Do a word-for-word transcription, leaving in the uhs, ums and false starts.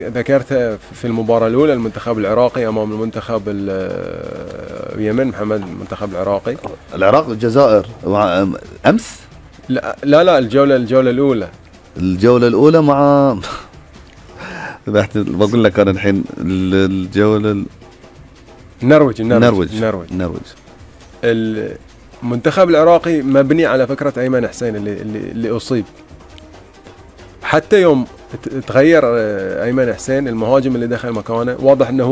ذكرتها في المباراة الأولى المنتخب العراقي أمام المنتخب اليمن محمد المنتخب العراقي. العراق الجزائر أمس؟ لا لا لا الجولة الجولة الأولى. الجولة الأولى مع بقول لك أنا الحين الجولة ال... النرويج النرويج النرويج النرويج. المنتخب العراقي مبني على فكرة أيمن حسين اللي اللي, اللي أصيب. حتى يوم تغير أيمن حسين المهاجم اللي دخل مكانه واضح أنه